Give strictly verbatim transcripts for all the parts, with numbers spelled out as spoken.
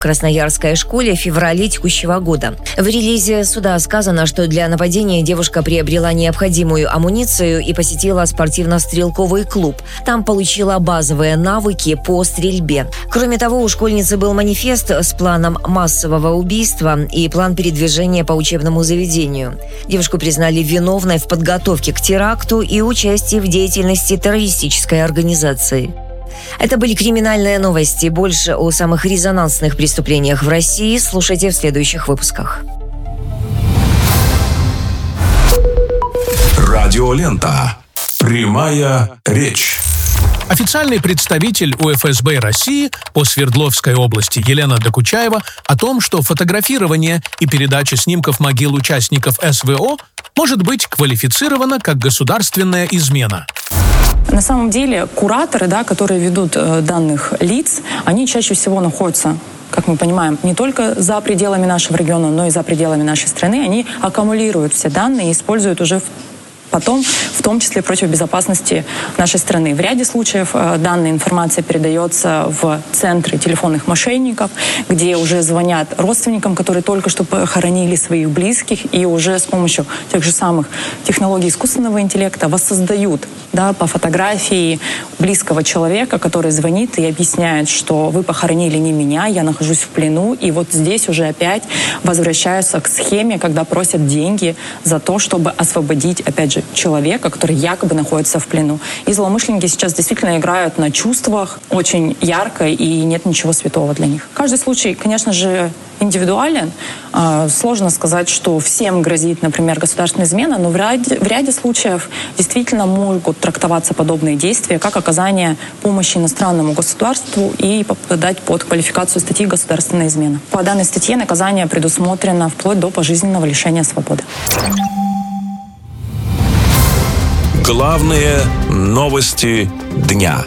Красноярской школе в феврале текущего года. В релизе суда сказано, что для нападения девушка приобрела необходимую амуницию и посетила спортивно-стрелковый клуб. Там получила базовые навыки по стрельбе. Кроме того, у школьницы был манифест с планом массового убийства и план передвижения по учебному заведению. Девушку признали виновной в подготовке к теракту и участии в деятельности террористической организации. Это были криминальные новости. Больше о самых резонансных преступлениях в России слушайте в следующих выпусках. Радиолента. Прямая речь. Официальный представитель У Эф Эс Бэ России по Свердловской области Елена Докучаева о том, что фотографирование и передача снимков могил участников Эс Вэ О может быть квалифицировано как государственная измена. На самом деле кураторы, да, которые ведут э, данных лиц, они чаще всего находятся, как мы понимаем, не только за пределами нашего региона, но и за пределами нашей страны. Они аккумулируют все данные и используют уже в потом, в том числе против безопасности нашей страны. В ряде случаев э, данная информация передается в центры телефонных мошенников, где уже звонят родственникам, которые только что похоронили своих близких, и уже с помощью тех же самых технологий искусственного интеллекта воссоздают, да, по фотографии близкого человека, который звонит и объясняет, что вы похоронили не меня, я нахожусь в плену, и вот здесь уже опять возвращаются к схеме, когда просят деньги за то, чтобы освободить, опять же, человека, который якобы находится в плену. И злоумышленники сейчас действительно играют на чувствах очень ярко, и нет ничего святого для них. Каждый случай, конечно же, индивидуален. Сложно сказать, что всем грозит, например, государственная измена, но в ряде, в ряде случаев действительно могут трактоваться подобные действия как оказание помощи иностранному государству и попадать под квалификацию статьи «Государственная измена». По данной статье наказание предусмотрено вплоть до пожизненного лишения свободы. Главные новости дня.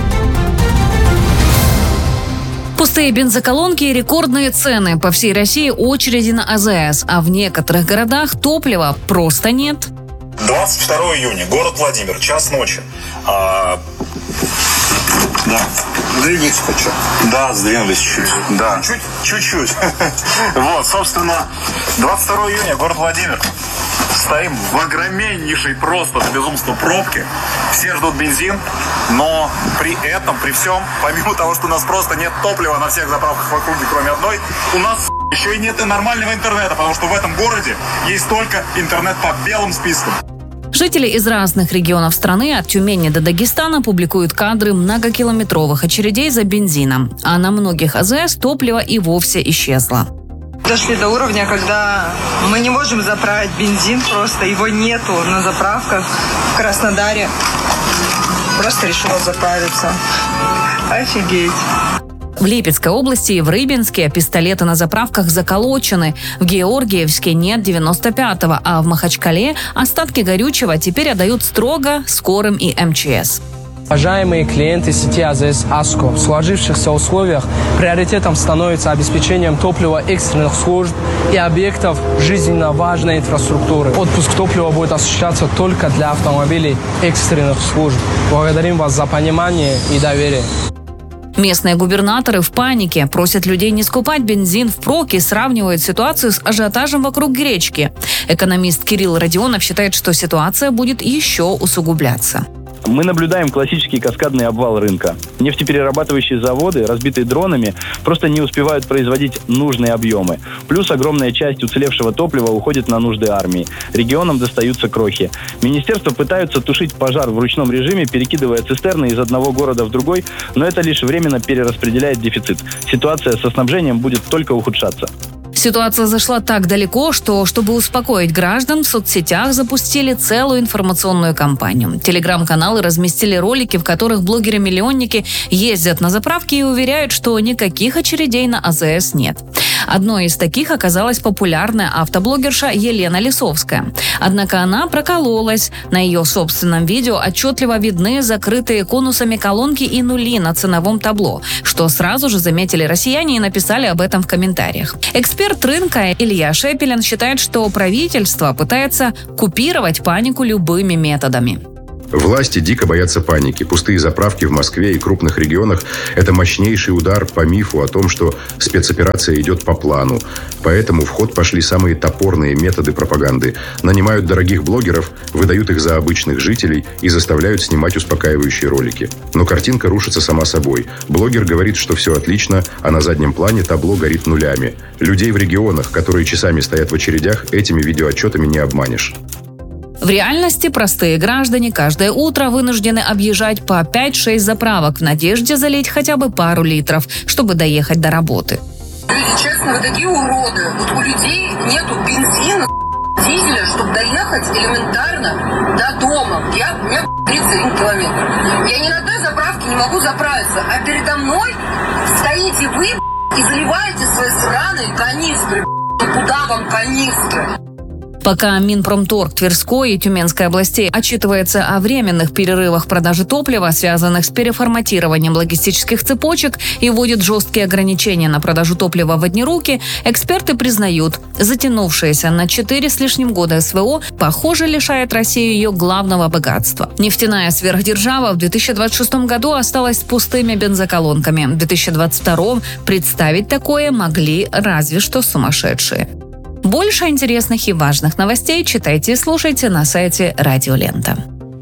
Пустые бензоколонки и рекордные цены. По всей России очереди на А Зэ Эс, а в некоторых городах топлива просто нет. двадцать второго июня, город Владимир, час ночи. А... Да. Сдвинись хочу. Да, сдвинулись чуть-чуть. Да. Чуть, чуть-чуть. Вот, собственно, двадцать второго июня, город Владимир. Стоим в огромнейшей просто до безумства пробке. Все ждут бензин, но при этом, при всем, помимо того, что у нас просто нет топлива на всех заправках в округе, кроме одной, у нас еще и нет и нормального интернета, потому что в этом городе есть только интернет по белым спискам. Жители из разных регионов страны, от Тюмени до Дагестана, публикуют кадры многокилометровых очередей за бензином. А на многих А Зэ Эс топливо и вовсе исчезло. Дошли до уровня, когда мы не можем заправить бензин, просто его нету на заправках. В Краснодаре просто решила заправиться. Офигеть. В Липецкой области и в Рыбинске пистолеты на заправках заколочены. В Георгиевске нет девяносто пятого, а в Махачкале остатки горючего теперь отдают строго скорым и Эм Че Эс. Уважаемые клиенты сети А Зэ Эс АСКО, в сложившихся условиях приоритетом становится обеспечением топлива экстренных служб и объектов жизненно важной инфраструктуры. Отпуск топлива будет осуществляться только для автомобилей экстренных служб. Благодарим вас за понимание и доверие. Местные губернаторы в панике, просят людей не скупать бензин впрок и сравнивают ситуацию с ажиотажем вокруг гречки. Экономист Кирилл Родионов считает, что ситуация будет еще усугубляться. Мы наблюдаем классический каскадный обвал рынка. Нефтеперерабатывающие заводы, разбитые дронами, просто не успевают производить нужные объемы. Плюс огромная часть уцелевшего топлива уходит на нужды армии. Регионам достаются крохи. Министерства пытаются тушить пожар в ручном режиме, перекидывая цистерны из одного города в другой, но это лишь временно перераспределяет дефицит. Ситуация со снабжением будет только ухудшаться. Ситуация зашла так далеко, что, чтобы успокоить граждан, в соцсетях запустили целую информационную кампанию. Телеграм-каналы разместили ролики, в которых блогеры-миллионники ездят на заправки и уверяют, что никаких очередей на А Зэ Эс нет. Одной из таких оказалась популярная автоблогерша Елена Лисовская. Однако она прокололась. На ее собственном видео отчетливо видны закрытые конусами колонки и нули на ценовом табло, что сразу же заметили россияне и написали об этом в комментариях. Эксперт рынка Илья Шепелин считает, что правительство пытается купировать панику любыми методами. Власти дико боятся паники. Пустые заправки в Москве и крупных регионах – это мощнейший удар по мифу о том, что спецоперация идет по плану. Поэтому в ход пошли самые топорные методы пропаганды. Нанимают дорогих блогеров, выдают их за обычных жителей и заставляют снимать успокаивающие ролики. Но картинка рушится сама собой. Блогер говорит, что все отлично, а на заднем плане табло горит нулями. Людей в регионах, которые часами стоят в очередях, этими видеоотчетами не обманешь. В реальности простые граждане каждое утро вынуждены объезжать по пять-шесть заправок в надежде залить хотя бы пару литров, чтобы доехать до работы. Люди, честно, вы такие уроды. Вот у людей нету бензина, дизеля, чтобы доехать элементарно до дома. Я, у меня тридцать один километр. Я ни на одной заправке не могу заправиться, а передо мной стоите вы и заливаете свои сраные канистры. Куда вам канистры? Пока Минпромторг Тверской и Тюменской областей отчитывается о временных перерывах продажи топлива, связанных с переформатированием логистических цепочек, и вводит жесткие ограничения на продажу топлива в одни руки, эксперты признают, затянувшееся на четыре с лишним года СВО, похоже, лишает Россию ее главного богатства. Нефтяная сверхдержава в две тысячи двадцать шестом году осталась с пустыми бензоколонками. В две тысячи двадцать втором представить такое могли разве что сумасшедшие. Больше интересных и важных новостей читайте и слушайте на сайте Радио Лента.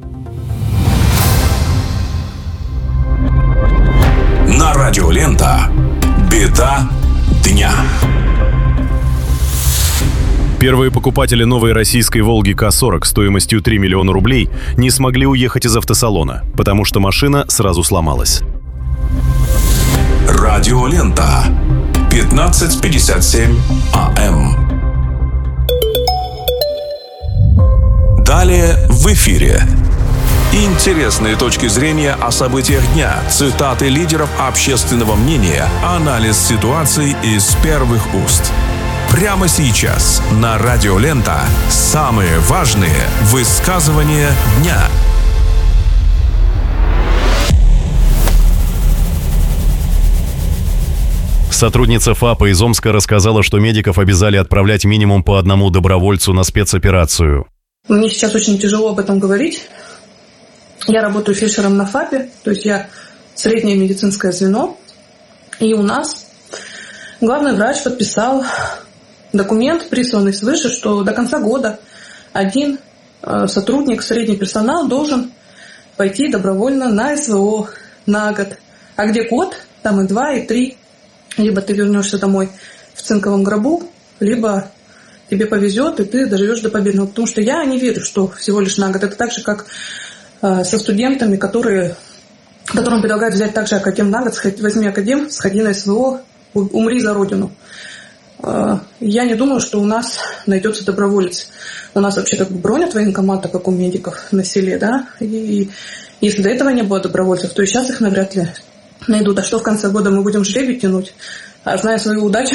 На Радио Лента. Беда дня. Первые покупатели новой российской «Волги К сорок» стоимостью три миллиона рублей не смогли уехать из автосалона, потому что машина сразу сломалась. Радио Лента. пятнадцать пятьдесят семь АМ. Далее в эфире. Интересные точки зрения о событиях дня, цитаты лидеров общественного мнения, анализ ситуации из первых уст. Прямо сейчас на Радио Лента самые важные высказывания дня. Сотрудница ФАПа из Омска рассказала, что медиков обязали отправлять минимум по одному добровольцу на спецоперацию. Мне сейчас очень тяжело об этом говорить. Я работаю фельдшером на ФАПе, то есть я среднее медицинское звено. И у нас главный врач подписал документ, присланный свыше, что до конца года один сотрудник, средний персонал должен пойти добровольно на СВО на год. А где год, там и два, и три. Либо ты вернешься домой в цинковом гробу, либо тебе повезет, и ты доживешь до победного. Потому что я не верю, что всего лишь на год. Это так же, как э, со студентами, которые, которым предлагают взять также академ на год. Возьми академ, сходи на СВО, умри за родину. Э, я не думаю, что у нас найдется доброволец. У нас вообще как бы бронят военкомата, как у медиков на селе, да? И если до этого не было добровольцев, то и сейчас их навряд ли найдут. А что в конце года мы будем жребий тянуть? А зная свою удачу,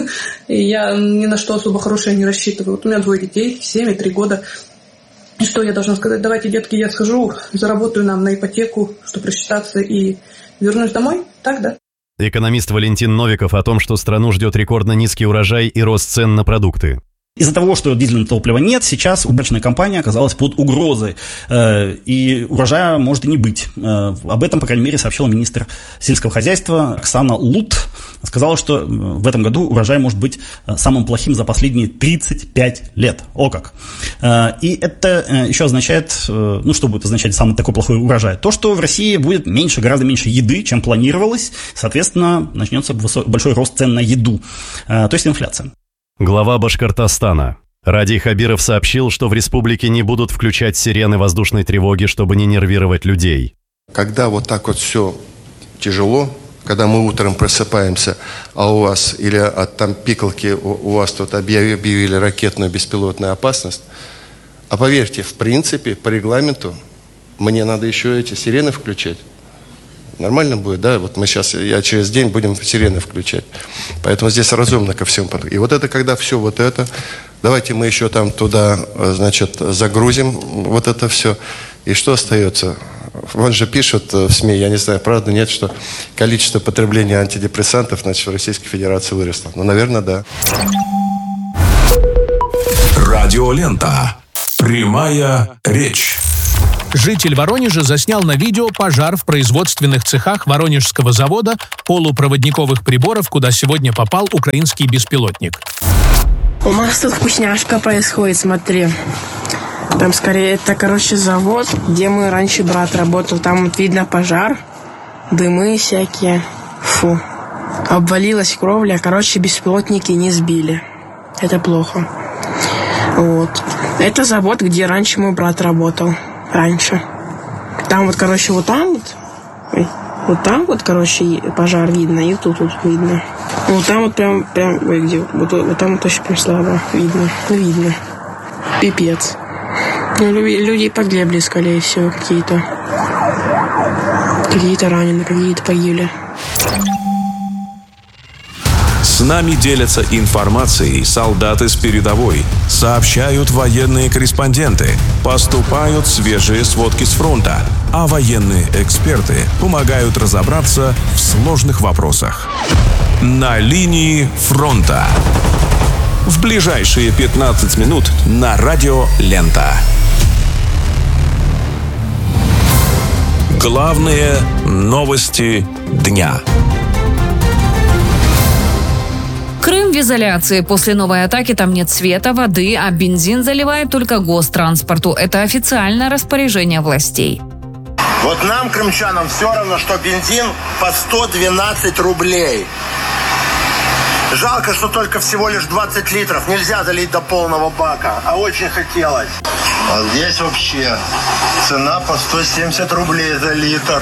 я ни на что особо хорошее не рассчитываю. Вот у меня двое детей, семь и три года. И что я должна сказать? Давайте, детки, я схожу, заработаю нам на ипотеку, чтобы рассчитаться, и вернусь домой? Так, да? Экономист Валентин Новиков о том, что страну ждет рекордно низкий урожай и рост цен на продукты. Из-за того, что дизельного топлива нет, сейчас уборочная компания оказалась под угрозой, э, и урожая может и не быть. Э, об этом, по крайней мере, сообщила министр сельского хозяйства Оксана Лут. Сказала, что в этом году урожай может быть самым плохим за последние тридцать пять лет. О как! Э, и это э, еще означает, э, ну что будет означать самый такой плохой урожай? То, что в России будет меньше, гораздо меньше еды, чем планировалось, соответственно, начнется высо- большой рост цен на еду, э, то есть инфляция. Глава Башкортостана. Радий Хабиров сообщил, что в республике не будут включать сирены воздушной тревоги, чтобы не нервировать людей. Когда вот так вот все тяжело, когда мы утром просыпаемся, а у вас, или от там пикалки у, у вас тут объявили ракетную беспилотную опасность, а поверьте, в принципе, по регламенту мне надо еще эти сирены включать. Нормально будет, да? Вот мы сейчас, я через день будем сирены включать. Поэтому здесь разумно ко всему подходить. И вот это, когда все вот это, давайте мы еще там туда, значит, загрузим вот это все. И что остается? Вон же пишут в СМИ, я не знаю, правда, нет, что количество потребления антидепрессантов, значит, в Российской Федерации выросло. Ну, наверное, да. Радио Лента. Прямая речь. Житель Воронежа заснял на видео пожар в производственных цехах Воронежского завода полупроводниковых приборов, куда сегодня попал украинский беспилотник. У нас тут вкусняшка происходит, смотри. Там скорее это, короче, завод, где мы раньше брат работал. Там вот видно пожар, дымы всякие. Фу. Обвалилась кровля, короче, беспилотники не сбили. Это плохо. Вот. Это завод, где раньше мой брат работал. Раньше. Там вот, короче, вот там вот. Ой, вот там вот, короче, пожар видно, и тут вот видно. Вот там вот прям, прям, ой, где, вот, вот там вот очень прям слабо видно. Ну, видно. Пипец. Ну, люди погибли, скорее всего, какие-то. Какие-то ранены, какие-то погибли. С нами делятся информацией солдаты с передовой, сообщают военные корреспонденты, поступают свежие сводки с фронта, а военные эксперты помогают разобраться в сложных вопросах. На линии фронта. В ближайшие пятнадцать минут на радио «Лента». Главные новости дня. Крым в изоляции. После новой атаки там нет света, воды, а бензин заливает только гостранспорту. Это официальное распоряжение властей. Вот нам, крымчанам, все равно, что бензин по сто двенадцать рублей. Жалко, что только всего лишь двадцать литров. Нельзя залить до полного бака, а очень хотелось. А здесь вообще цена по сто семьдесят рублей за литр.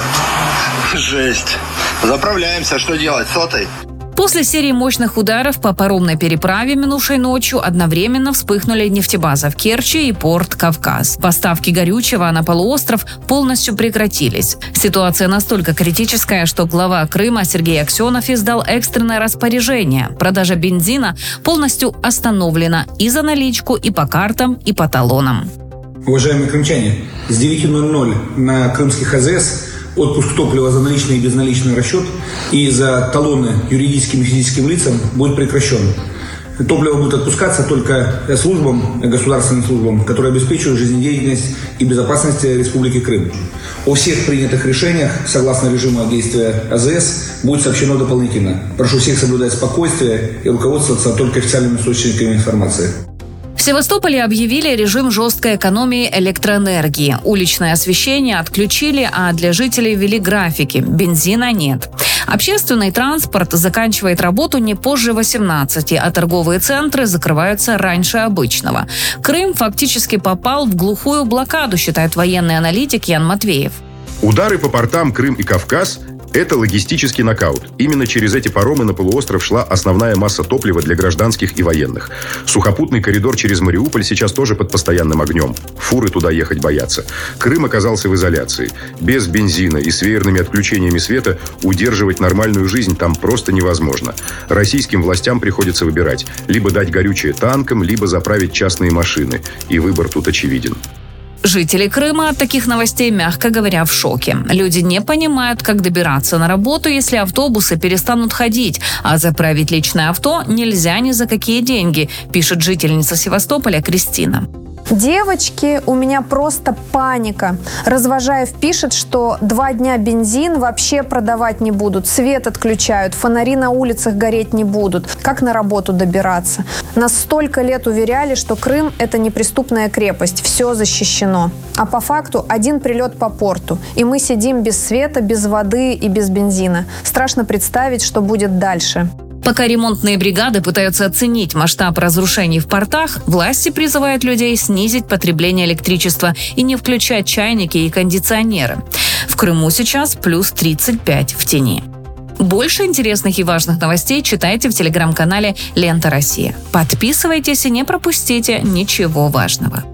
Жесть. Заправляемся, что делать, сотой? После серии мощных ударов по паромной переправе минувшей ночью одновременно вспыхнули нефтебаза в Керчи и порт Кавказ. Поставки горючего на полуостров полностью прекратились. Ситуация настолько критическая, что глава Крыма Сергей Аксенов издал экстренное распоряжение. Продажа бензина полностью остановлена и за наличку, и по картам, и по талонам. Уважаемые крымчане, с девяти ноль-ноль на крымских АЗС отпуск топлива за наличный и безналичный расчет и за талоны юридическим и физическим лицам будет прекращен. Топливо будет отпускаться только службам, государственным службам, которые обеспечивают жизнедеятельность и безопасность Республики Крым. О всех принятых решениях, согласно режиму действия АЗС, будет сообщено дополнительно. Прошу всех соблюдать спокойствие и руководствоваться только официальными источниками информации. В Севастополе объявили режим жесткой экономии электроэнергии. Уличное освещение отключили, а для жителей ввели графики. Бензина нет. Общественный транспорт заканчивает работу не позже восемнадцати, а торговые центры закрываются раньше обычного. Крым фактически попал в глухую блокаду, считает военный аналитик Ян Матвеев. Удары по портам Крым и Кавказ – это логистический нокаут. Именно через эти паромы на полуостров шла основная масса топлива для гражданских и военных. Сухопутный коридор через Мариуполь сейчас тоже под постоянным огнем. Фуры туда ехать боятся. Крым оказался в изоляции. Без бензина и с веерными отключениями света удерживать нормальную жизнь там просто невозможно. Российским властям приходится выбирать: либо дать горючее танкам, либо заправить частные машины. И выбор тут очевиден. Жители Крыма от таких новостей, мягко говоря, в шоке. Люди не понимают, как добираться на работу, если автобусы перестанут ходить, а заправить личное авто нельзя ни за какие деньги, пишет жительница Севастополя Кристина. Девочки, у меня просто паника. Развожаев пишет, что два дня бензин вообще продавать не будут, свет отключают, фонари на улицах гореть не будут. Как на работу добираться? Нас столько лет уверяли, что Крым – это неприступная крепость, все защищено. А по факту один прилет по порту, и мы сидим без света, без воды и без бензина. Страшно представить, что будет дальше. Пока ремонтные бригады пытаются оценить масштаб разрушений в портах, власти призывают людей снизить потребление электричества и не включать чайники и кондиционеры. В Крыму сейчас плюс тридцать пять в тени. Больше интересных и важных новостей читайте в телеграм-канале «Лента Россия». Подписывайтесь и не пропустите ничего важного.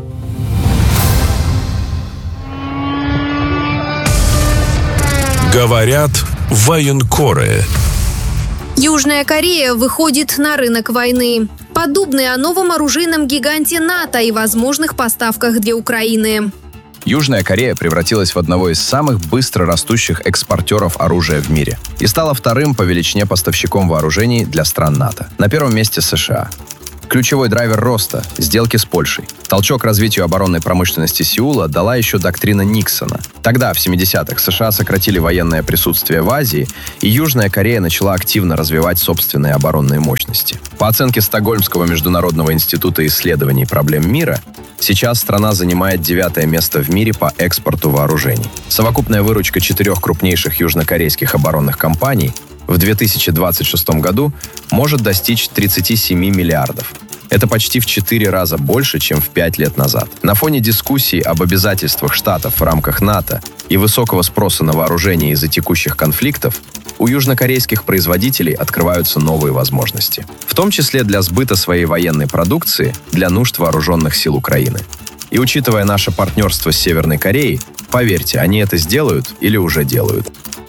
Говорят военкоры. Южная Корея выходит на рынок войны. Подробнее о новом оружейном гиганте НАТО и возможных поставках для Украины. Южная Корея превратилась в одного из самых быстро растущих экспортеров оружия в мире и стала вторым по величине поставщиком вооружений для стран НАТО. На первом месте США. ключевой драйвер роста – сделки с Польшей. Толчок развитию оборонной промышленности Сеула дала еще доктрина Никсона. Тогда, в семидесятых, США сократили военное присутствие в Азии, и Южная Корея начала активно развивать собственные оборонные мощности. По оценке Стокгольмского международного института исследований проблем мира, сейчас страна занимает девятое место в мире по экспорту вооружений. Совокупная выручка четырех крупнейших южнокорейских оборонных компаний в две тысячи двадцать шестом году может достичь тридцати семи миллиардов. Это почти в четыре раза больше, чем в пять лет назад. На фоне дискуссий об обязательствах Штатов в рамках НАТО и высокого спроса на вооружение из-за текущих конфликтов, у южнокорейских производителей открываются новые возможности. В том числе для сбыта своей военной продукции для нужд вооруженных сил Украины. И учитывая наше партнерство с Северной Кореей, поверьте, они это сделают или уже делают.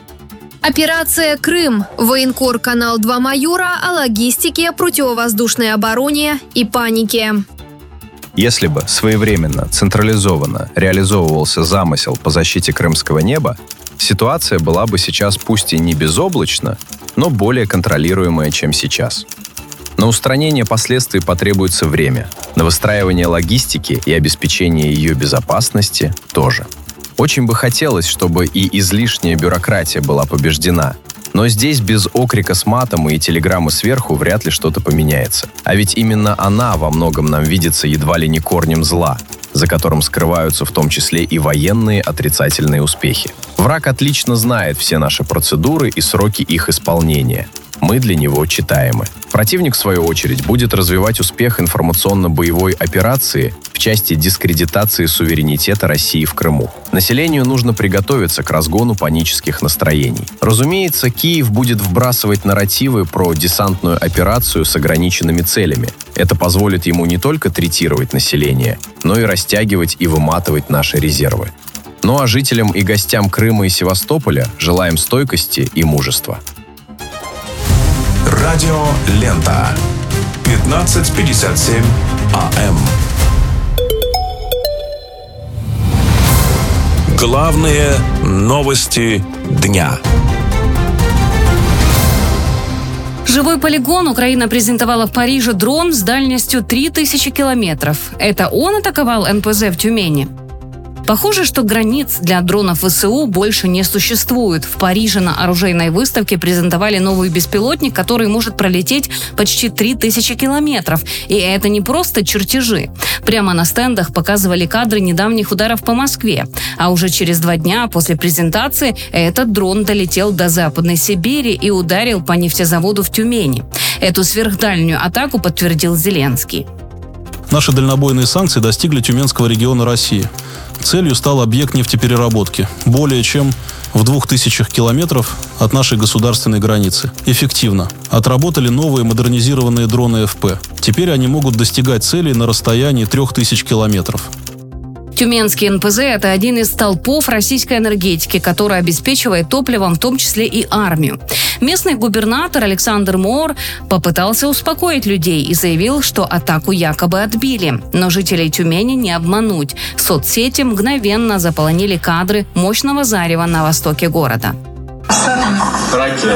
Операция «Крым». Военкор «Канал два Майора» о логистике, противовоздушной обороне и панике. Если бы своевременно, централизованно реализовывался замысел по защите крымского неба, ситуация была бы сейчас пусть и не безоблачна, но более контролируемая, чем сейчас. На устранение последствий потребуется время, на выстраивание логистики и обеспечение ее безопасности тоже. Очень бы хотелось, чтобы и излишняя бюрократия была побеждена. Но здесь без окрика с матом и телеграммы сверху вряд ли что-то поменяется. А ведь именно она во многом нам видится едва ли не корнем зла, за которым скрываются в том числе и военные отрицательные успехи. Враг отлично знает все наши процедуры и сроки их исполнения. Мы для него читаемы. Противник, в свою очередь, будет развивать успех информационно-боевой операции в части дискредитации суверенитета России в Крыму. Населению нужно приготовиться к разгону панических настроений. Разумеется, Киев будет вбрасывать нарративы про десантную операцию с ограниченными целями. Это позволит ему не только третировать население, но и растягивать и выматывать наши резервы. Ну а жителям и гостям Крыма и Севастополя желаем стойкости и мужества. Радио Лента. пятнадцать пятьдесят семь АМ. Главные новости дня. Живой полигон. Украина презентовала в Париже дрон с дальностью три тысячи километров. Это он атаковал эн пэ зэ в Тюмени? Похоже, что границ для дронов вэ эс у больше не существует. В Париже на оружейной выставке презентовали новый беспилотник, который может пролететь почти три тысячи километров. И это не просто чертежи. Прямо на стендах показывали кадры недавних ударов по Москве. А уже через два дня после презентации этот дрон долетел до Западной Сибири и ударил по нефтезаводу в Тюмени. Эту сверхдальнюю атаку подтвердил Зеленский. Наши дальнобойные санкции достигли Тюменского региона России. Целью стал объект нефтепереработки, более чем в двух тысячах километров от нашей государственной границы. Эффективно. Отработали новые модернизированные дроны эф пэ. Теперь они могут достигать целей на расстоянии трех тысяч километров. Тюменский эн пэ зэ – это один из столпов российской энергетики, который обеспечивает топливом в том числе и армию. Местный губернатор Александр Моор попытался успокоить людей и заявил, что атаку якобы отбили. Но жителей Тюмени не обмануть. Соцсети мгновенно заполонили кадры мощного зарева на востоке города. Ракета.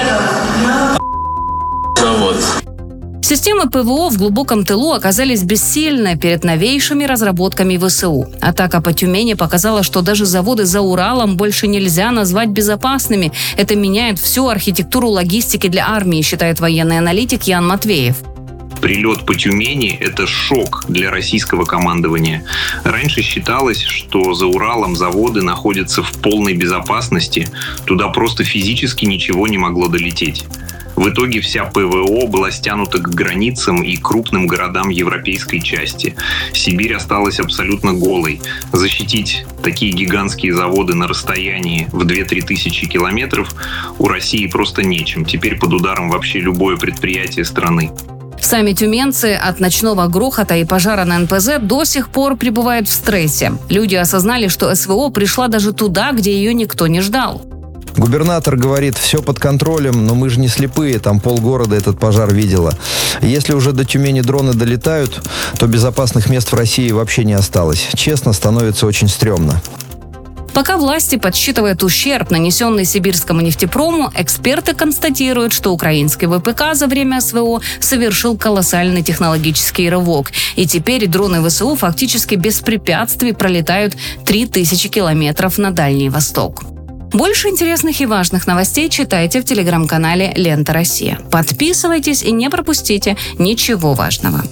Завод. Системы пэ вэ о в глубоком тылу оказались бессильны перед новейшими разработками вэ эс у. Атака по Тюмени показала, что даже заводы за Уралом больше нельзя назвать безопасными. Это меняет всю архитектуру логистики для армии, считает военный аналитик Ян Матвеев. Прилет по Тюмени – это шок для российского командования. Раньше считалось, что за Уралом заводы находятся в полной безопасности. Туда просто физически ничего не могло долететь. В итоге вся пэ вэ о была стянута к границам и крупным городам европейской части. Сибирь осталась абсолютно голой. Защитить такие гигантские заводы на расстоянии в две-три тысячи километров у России просто нечем. Теперь под ударом вообще любое предприятие страны. Сами тюменцы от ночного грохота и пожара на эн пэ зэ до сих пор пребывают в стрессе. Люди осознали, что эс вэ о пришла даже туда, где ее никто не ждал. Губернатор говорит, все под контролем, но мы же не слепые, там полгорода этот пожар видела. Если уже до Тюмени дроны долетают, то безопасных мест в России вообще не осталось. Честно, становится очень стрёмно. Пока власти подсчитывают ущерб, нанесенный сибирскому нефтепрому, эксперты констатируют, что украинский ВПК за время СВО совершил колоссальный технологический рывок. И теперь дроны ВСУ фактически без препятствий пролетают три тысячи километров на Дальний Восток. Больше интересных и важных новостей читайте в телеграм-канале «Лента Россия». Подписывайтесь и не пропустите ничего важного.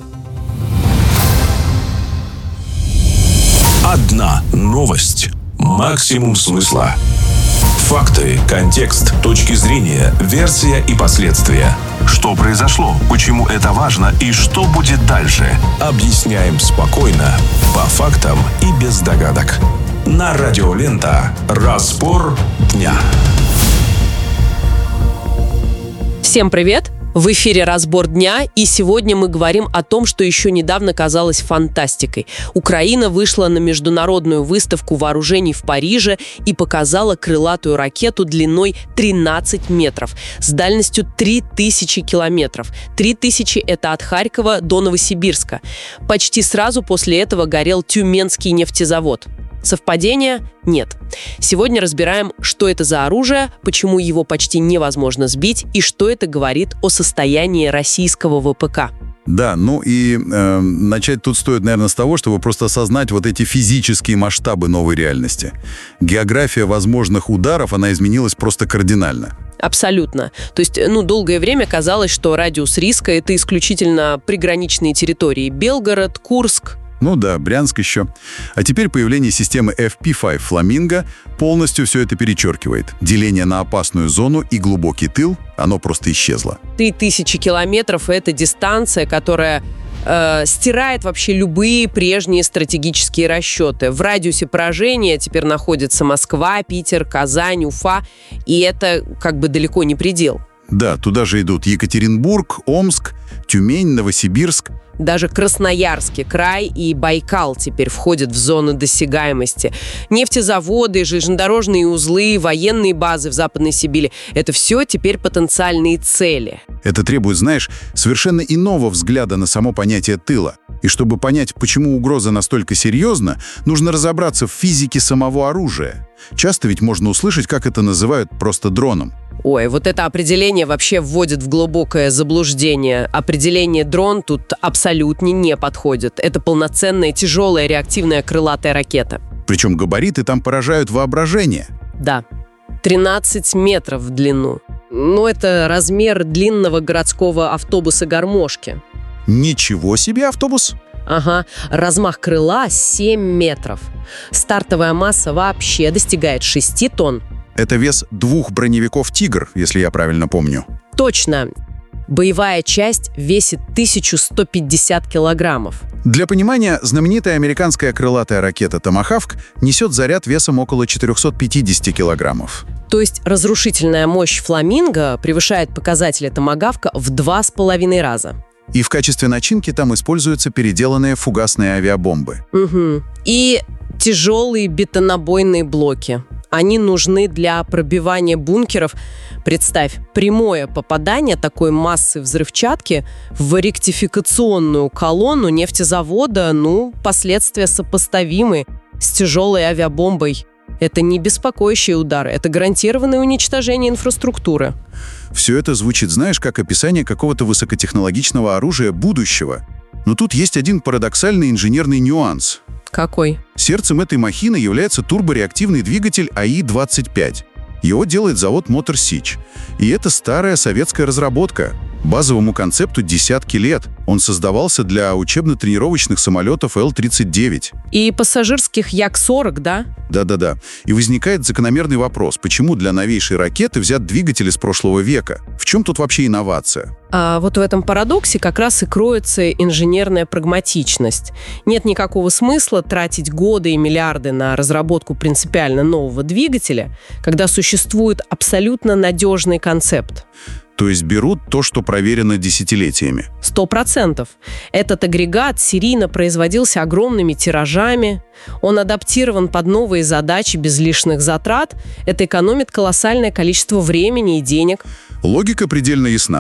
Одна новость. Максимум смысла. Факты, контекст, точки зрения, версия и последствия. Что произошло, почему это важно и что будет дальше. Объясняем спокойно, по фактам и без догадок. На радио «Лента» разбор дня. Всем привет! В эфире «Разбор дня», и сегодня мы говорим о том, что еще недавно казалось фантастикой. Украина вышла на международную выставку вооружений в Париже и показала крылатую ракету длиной тринадцать метров с дальностью три тысячи километров. три тысячи – это от Харькова до Новосибирска. Почти сразу после этого горел Тюменский нефтезавод. Совпадения? Нет. Сегодня разбираем, что это за оружие, почему его почти невозможно сбить и что это говорит о состоянии российского ВПК. Да, ну и э, начать тут стоит, наверное, с того, чтобы просто осознать вот эти физические масштабы новой реальности. География возможных ударов, она изменилась просто кардинально. Абсолютно. То есть, ну, долгое время казалось, что радиус риска – это исключительно приграничные территории. Белгород, Курск. Ну да, Брянск еще. А теперь появление системы эф пи пять «Фламинго» полностью все это перечеркивает. Деление на опасную зону и глубокий тыл, оно просто исчезло. Три тысячи километров – это дистанция, которая э, стирает вообще любые прежние стратегические расчеты. В радиусе поражения теперь находятся Москва, Питер, Казань, Уфа, и это как бы далеко не предел. Да, туда же идут Екатеринбург, Омск, Тюмень, Новосибирск. Даже Красноярский край и Байкал теперь входят в зону досягаемости. Нефтезаводы, железнодорожные узлы, военные базы в Западной Сибири – это все теперь потенциальные цели. Это требует, знаешь, совершенно иного взгляда на само понятие тыла. И чтобы понять, почему угроза настолько серьезна, нужно разобраться в физике самого оружия. Часто ведь можно услышать, как это называют просто дроном. Ой, вот это определение вообще вводит в глубокое заблуждение. Определение «дрон» тут абсолютно не подходит. Это полноценная тяжелая реактивная крылатая ракета. Причем габариты там поражают воображение. Да, тринадцать метров в длину. Ну, это размер длинного городского автобуса-гармошки. Ничего себе автобус! Ага, размах крыла семь метров. Стартовая масса вообще достигает шести тонн. Это вес двух броневиков «Тигр», если я правильно помню. Точно. Боевая часть весит тысячу сто пятьдесят килограммов. Для понимания, знаменитая американская крылатая ракета «Томахавк» несет заряд весом около четыреста пятьдесят килограммов. То есть разрушительная мощь «Фламинго» превышает показатели «Томагавка» в два с половиной раза. И в качестве начинки там используются переделанные фугасные авиабомбы. Угу. И тяжелые бетонобойные блоки. Они нужны для пробивания бункеров. Представь, прямое попадание такой массы взрывчатки в ректификационную колонну нефтезавода, ну, последствия сопоставимы с тяжелой авиабомбой. Это не беспокоящий удар, это гарантированное уничтожение инфраструктуры. Все это звучит, знаешь, как описание какого-то высокотехнологичного оружия будущего. Но тут есть один парадоксальный инженерный нюанс. Какой? Сердцем этой махины является турбореактивный двигатель а и двадцать пять. Его делает завод Мотор Сич. И это старая советская разработка. Базовому концепту десятки лет. Он создавался для учебно-тренировочных самолетов эл тридцать девять. И пассажирских Як сорок, да? Да-да-да. И возникает закономерный вопрос, почему для новейшей ракеты взят двигатель из прошлого века? В чем тут вообще инновация? А вот в этом парадоксе как раз и кроется инженерная прагматичность. Нет никакого смысла тратить годы и миллиарды на разработку принципиально нового двигателя, когда существует абсолютно надежный концепт. То есть берут то, что проверено десятилетиями. Сто процентов. Этот агрегат серийно производился огромными тиражами. Он адаптирован под новые задачи без лишних затрат. Это экономит колоссальное количество времени и денег. Логика предельно ясна.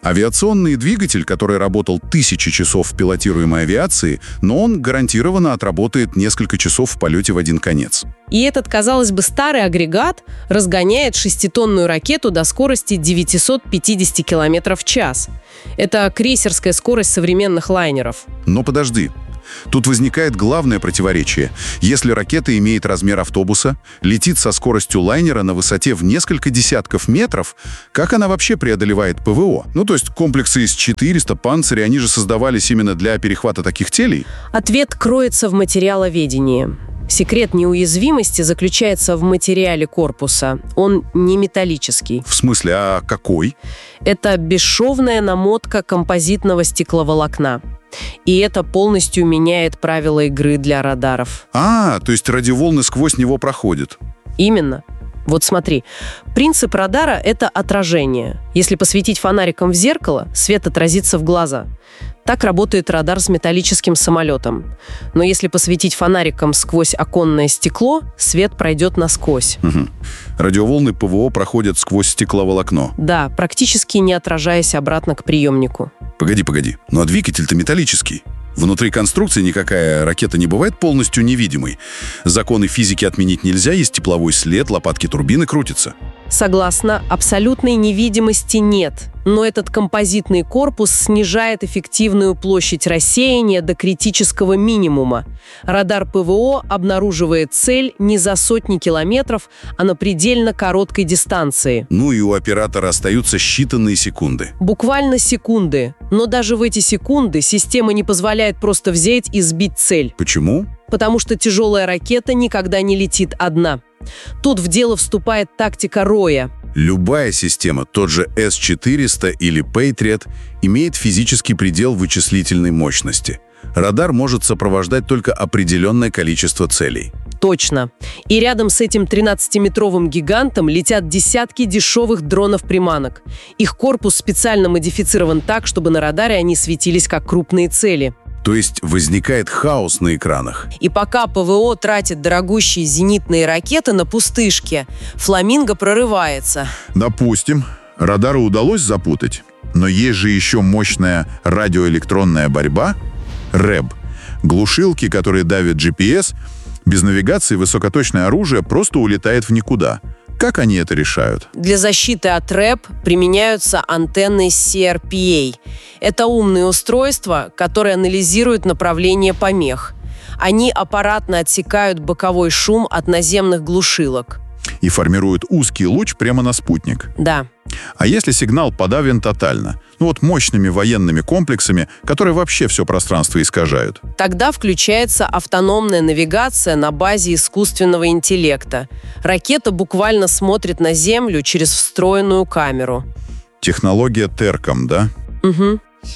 Авиационный двигатель, который работал тысячи часов в пилотируемой авиации, но он гарантированно отработает несколько часов в полете в один конец. И этот, казалось бы, старый агрегат разгоняет шеститонную ракету до скорости девятьсот пятьдесят километров в час. Это крейсерская скорость современных лайнеров. Но подожди. Тут возникает главное противоречие. Если ракета имеет размер автобуса, летит со скоростью лайнера на высоте в несколько десятков метров, как она вообще преодолевает ПВО? Ну, то есть комплексы эс четыреста, «Панцирь», они же создавались именно для перехвата таких целей? Ответ кроется в материаловедении. Секрет неуязвимости заключается в материале корпуса. Он не металлический. В смысле, а какой? Это бесшовная намотка композитного стекловолокна. И это полностью меняет правила игры для радаров. А, то есть радиоволны сквозь него проходят. Именно. Вот смотри, принцип радара – это отражение. Если посветить фонариком в зеркало, свет отразится в глаза. Так работает радар с металлическим самолетом. Но если посветить фонариком сквозь оконное стекло, свет пройдет насквозь. Угу. Радиоволны ПВО проходят сквозь стекловолокно. Да, практически не отражаясь обратно к приемнику. Погоди, погоди. Ну а двигатель-то металлический. Внутри конструкции никакая ракета не бывает полностью невидимой. Законы физики отменить нельзя, есть тепловой след, лопатки турбины крутятся. Согласна, абсолютной невидимости нет. Но этот композитный корпус снижает эффективную площадь рассеяния до критического минимума. Радар ПВО обнаруживает цель не за сотни километров, а на предельно короткой дистанции. Ну и у оператора остаются считанные секунды. Буквально секунды. Но даже в эти секунды система не позволяет просто взять и сбить цель. Почему? Потому что тяжелая ракета никогда не летит одна. Тут в дело вступает тактика роя. Любая система, тот же эс четыреста или Patriot, имеет физический предел вычислительной мощности. Радар может сопровождать только определенное количество целей. Точно. И рядом с этим тринадцатиметровым гигантом летят десятки дешевых дронов-приманок. Их корпус специально модифицирован так, чтобы на радаре они светились как крупные цели. То есть возникает хаос на экранах. И пока ПВО тратит дорогущие зенитные ракеты на пустышки, «Фламинго» прорывается. Допустим, радары удалось запутать, но есть же еще мощная радиоэлектронная борьба, рэб. Глушилки, которые давят джи пи эс, без навигации высокоточное оружие просто улетает в никуда. Как они это решают? Для защиты от рэб применяются антенны си эр пи эй. Это умные устройства, которые анализируют направление помех. Они аппаратно отсекают боковой шум от наземных глушилок. И формируют узкий луч прямо на спутник. Да. А если сигнал подавлен тотально? Ну вот мощными военными комплексами, которые вообще все пространство искажают. Тогда включается автономная навигация на базе искусственного интеллекта. Ракета буквально смотрит на Землю через встроенную камеру. Технология Терком, да? Угу.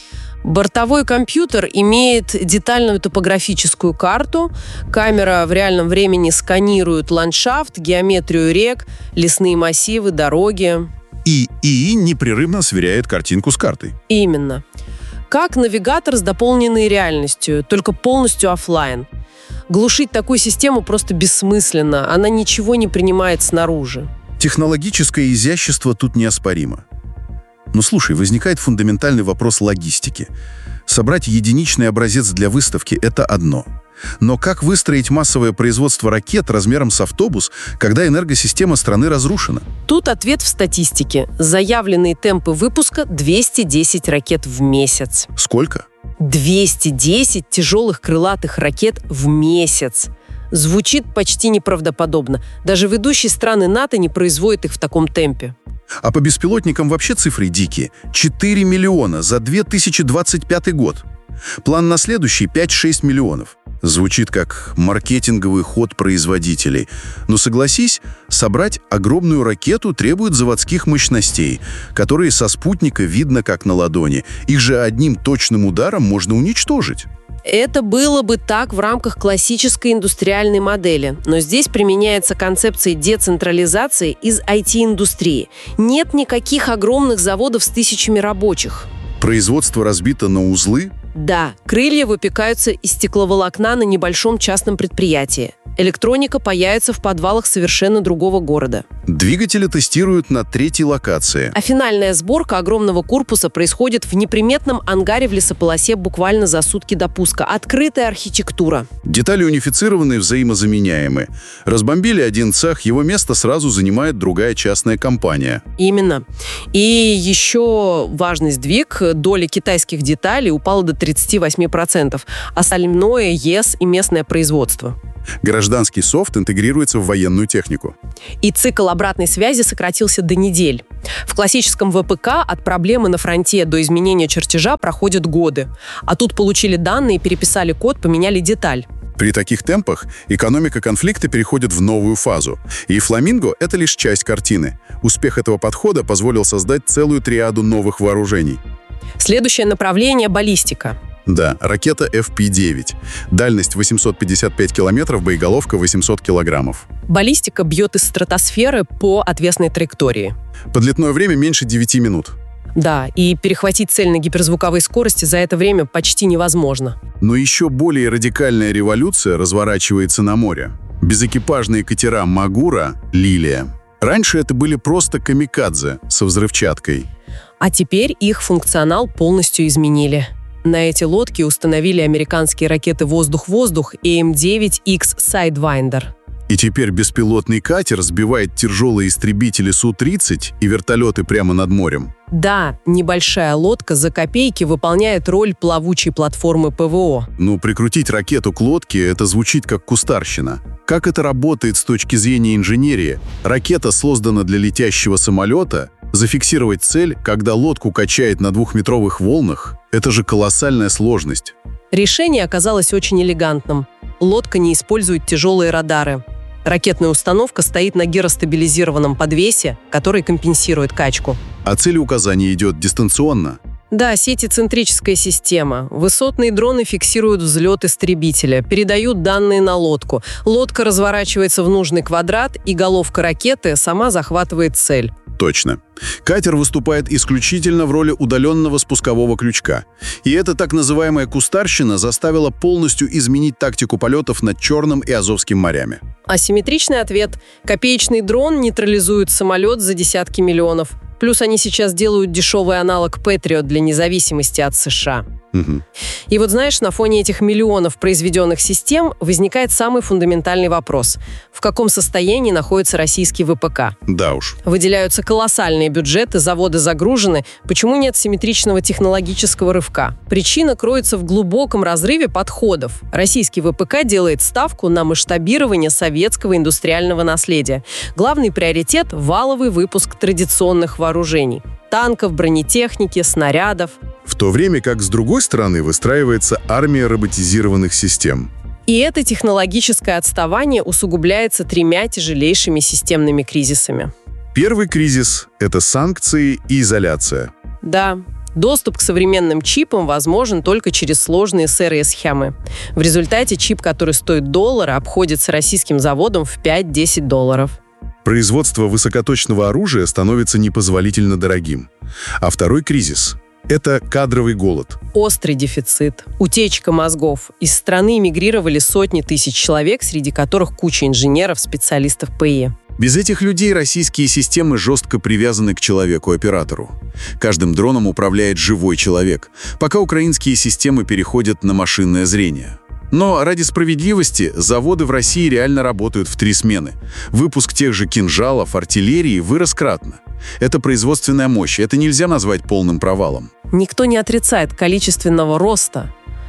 Бортовой компьютер имеет детальную топографическую карту. Камера в реальном времени сканирует ландшафт, геометрию рек, лесные массивы, дороги. И ИИ непрерывно сверяет картинку с картой. Именно. Как навигатор с дополненной реальностью, только полностью офлайн. Глушить такую систему просто бессмысленно. Она ничего не принимает снаружи. Технологическое изящество тут неоспоримо. Но слушай, возникает фундаментальный вопрос логистики. Собрать единичный образец для выставки – это одно. Но как выстроить массовое производство ракет размером с автобус, когда энергосистема страны разрушена? Тут ответ в статистике. Заявленные темпы выпуска – двести десять ракет в месяц. Сколько? двести десять тяжелых крылатых ракет в месяц. Звучит почти неправдоподобно. Даже ведущие страны НАТО не производят их в таком темпе. А по беспилотникам вообще цифры дикие. четыре миллиона за две тысячи двадцать пятый год. План на следующий – пять-шесть миллионов. Звучит как маркетинговый ход производителей. Но согласись, собрать огромную ракету требует заводских мощностей, которые со спутника видно как на ладони. Их же одним точным ударом можно уничтожить. Это было бы так в рамках классической индустриальной модели. Но здесь применяется концепция децентрализации из ай ти-индустрии. Нет никаких огромных заводов с тысячами рабочих. Производство разбито на узлы, Да, крылья выпекаются из стекловолокна на небольшом частном предприятии. Электроника паяется в подвалах совершенно другого города. Двигатели тестируют на третьей локации. А финальная сборка огромного корпуса происходит в неприметном ангаре в лесополосе буквально за сутки до пуска. Открытая архитектура. Детали унифицированы и взаимозаменяемы. Разбомбили один цех, его место сразу занимает другая частная компания. Именно. И еще важный сдвиг. Доля китайских деталей упала до тридцати восьми процентов. Остальное ЕС и местное производство. Гражданский софт интегрируется в военную технику. И цикл обратной связи сократился до недель. В классическом ВПК от проблемы на фронте до изменения чертежа проходят годы. А тут получили данные, переписали код, поменяли деталь. При таких темпах экономика конфликта переходит в новую фазу. И «Фламинго» — это лишь часть картины. Успех этого подхода позволил создать целую триаду новых вооружений. Следующее направление — баллистика. Да, ракета эф пи девять. Дальность восемьсот пятьдесят пять километров, боеголовка восемьсот килограммов. Баллистика бьет из стратосферы по отвесной траектории. Подлетное время меньше девяти минут. Да, и перехватить цель на гиперзвуковой скорости за это время почти невозможно. Но еще более радикальная революция разворачивается на море. Безэкипажные катера «Магура», «Лилия». Раньше это были просто камикадзе со взрывчаткой. А теперь их функционал полностью изменили. На эти лодки установили американские ракеты «Воздух-воздух» и эм девять икс Sidewinder. И теперь беспилотный катер сбивает тяжелые истребители Су тридцать и вертолеты прямо над морем. Да, небольшая лодка за копейки выполняет роль плавучей платформы ПВО. Ну, прикрутить ракету к лодке — это звучит как кустарщина. Как это работает с точки зрения инженерии? Ракета создана для летящего самолета. Зафиксировать цель, когда лодку качает на двухметровых волнах — это же колоссальная сложность. Решение оказалось очень элегантным. Лодка не использует тяжелые радары. Ракетная установка стоит на гиростабилизированном подвесе, который компенсирует качку. А целеуказание идет дистанционно. Да, сетицентрическая система. Высотные дроны фиксируют взлет истребителя, передают данные на лодку. Лодка разворачивается в нужный квадрат, и головка ракеты сама захватывает цель. Точно. Катер выступает исключительно в роли удаленного спускового крючка. И эта так называемая кустарщина заставила полностью изменить тактику полетов над Черным и Азовским морями. Асимметричный ответ. Копеечный дрон нейтрализует самолет за десятки миллионов. Плюс они сейчас делают дешевый аналог Патриот для независимости от США. Угу. И вот знаешь, на фоне этих миллионов произведенных систем возникает самый фундаментальный вопрос. В каком состоянии находится российский ВПК? Да уж. Выделяются колоссальные бюджеты, заводы загружены. Почему нет симметричного технологического рывка? Причина кроется в глубоком разрыве подходов. Российский ВПК делает ставку на масштабирование советского индустриального наследия. Главный приоритет – валовый выпуск традиционных вооружений. Танков, бронетехники, снарядов. В то время как с другой стороны выстраивается армия роботизированных систем. И это технологическое отставание усугубляется тремя тяжелейшими системными кризисами. Первый кризис – это санкции и изоляция. Да. Доступ к современным чипам возможен только через сложные серые схемы. В результате чип, который стоит доллар, обходится российским заводом в пять-десять долларов. Производство высокоточного оружия становится непозволительно дорогим. А второй кризис – это кадровый голод. Острый дефицит, утечка мозгов. Из страны эмигрировали сотни тысяч человек, среди которых куча инженеров, специалистов ПИ. Без этих людей российские системы жестко привязаны к человеку-оператору. Каждым дроном управляет живой человек, пока украинские системы переходят на машинное зрение. Но ради справедливости заводы в России реально работают в три смены. Выпуск тех же кинжалов, артиллерии вырос кратно. Это производственная мощь, это нельзя назвать полным провалом. Никто не отрицает количественного роста,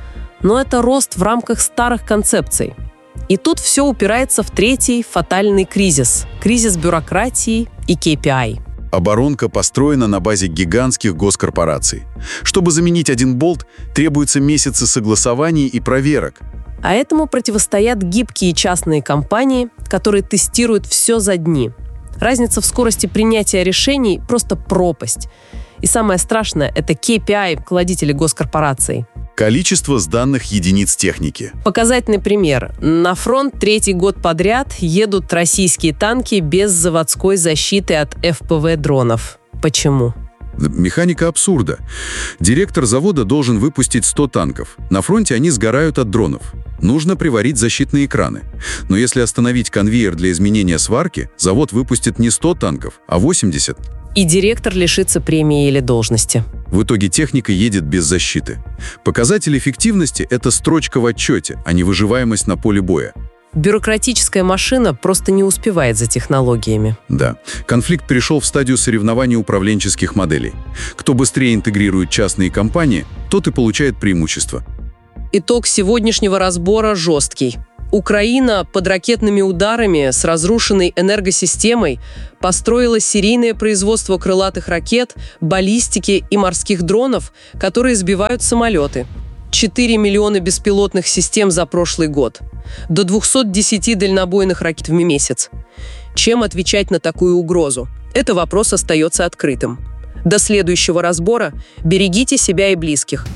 но это рост в рамках старых концепций. И тут все упирается в третий фатальный кризис – кризис бюрократии и кей пи ай. Оборонка построена на базе гигантских госкорпораций. Чтобы заменить один болт, требуются месяцы согласований и проверок. А этому противостоят гибкие частные компании, которые тестируют все за дни. Разница в скорости принятия решений – просто пропасть. И самое страшное – это кей пи ай кладители госкорпораций. Количество сданных единиц техники. Показательный пример. На фронт третий год подряд едут российские танки без заводской защиты от эф пи ви дронов. Почему? Механика абсурда. Директор завода должен выпустить сто танков. На фронте они сгорают от дронов. Нужно приварить защитные экраны. Но если остановить конвейер для изменения сварки, завод выпустит не сто танков, а восемьдесят. И директор лишится премии или должности. В итоге техника едет без защиты. Показатель эффективности – это строчка в отчете, а не выживаемость на поле боя. Бюрократическая машина просто не успевает за технологиями. Да. Конфликт перешел в стадию соревнований управленческих моделей. Кто быстрее интегрирует частные компании, тот и получает преимущество. Итог сегодняшнего разбора жесткий. Украина под ракетными ударами с разрушенной энергосистемой построила серийное производство крылатых ракет, баллистики и морских дронов, которые сбивают самолеты. четыре миллиона беспилотных систем за прошлый год. До двухсот десяти дальнобойных ракет в месяц. Чем отвечать на такую угрозу? Это вопрос остается открытым. До следующего разбора берегите себя и близких.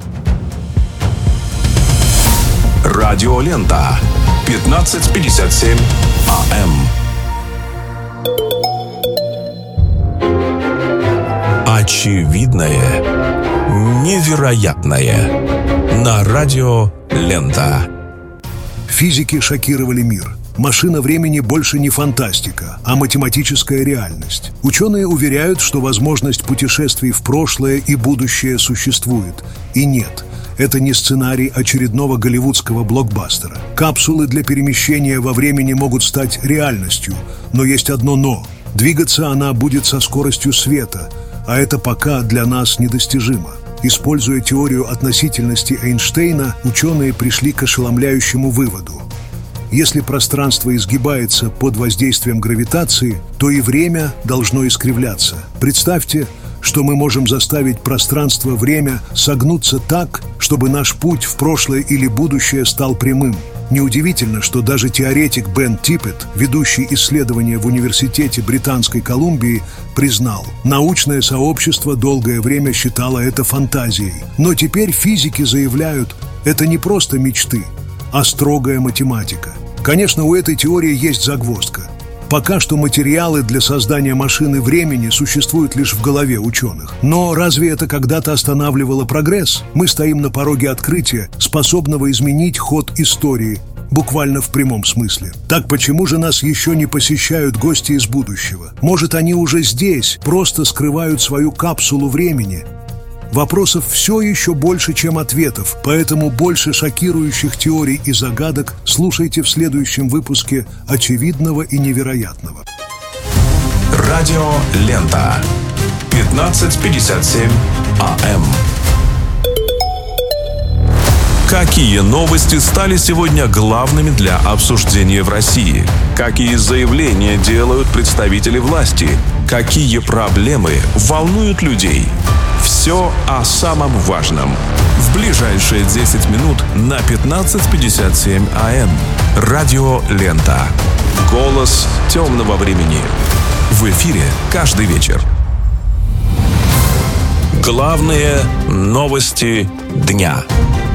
Радиолента. пятнадцать пятьдесят семь АМ. Очевидное невероятное на радио Лента. Физики шокировали мир. Машина времени больше не фантастика, а математическая реальность. Ученые уверяют, что возможность путешествий в прошлое и будущее существует. И нет, это не сценарий очередного голливудского блокбастера. Капсулы для перемещения во времени могут стать реальностью, но есть одно «но». Двигаться она будет со скоростью света, а это пока для нас недостижимо. Используя теорию относительности Эйнштейна, ученые пришли к ошеломляющему выводу. Если пространство изгибается под воздействием гравитации, то и время должно искривляться. Представьте, что мы можем заставить пространство-время согнуться так, чтобы наш путь в прошлое или будущее стал прямым. Неудивительно, что даже теоретик Бен Типпет, ведущий исследования в Университете Британской Колумбии, признал, научное сообщество долгое время считало это фантазией. Но теперь физики заявляют, это не просто мечты, а строгая математика. Конечно, у этой теории есть загвоздка. Пока что материалы для создания машины времени существуют лишь в голове ученых. Но разве это когда-то останавливало прогресс? Мы стоим на пороге открытия, способного изменить ход истории, буквально в прямом смысле. Так почему же нас еще не посещают гости из будущего? Может, они уже здесь, просто скрывают свою капсулу времени? Вопросов все еще больше, чем ответов, поэтому больше шокирующих теорий и загадок слушайте в следующем выпуске «Очевидного и невероятного». Радио Лента. пятнадцать пятьдесят семь АМ. Какие новости стали сегодня главными для обсуждения в России? Какие заявления делают представители власти? Какие проблемы волнуют людей? Все о самом важном. В ближайшие десять минут на пятнадцать пятьдесят семь АМ. Радио Лента. Голос темного времени. В эфире каждый вечер. Главные новости дня.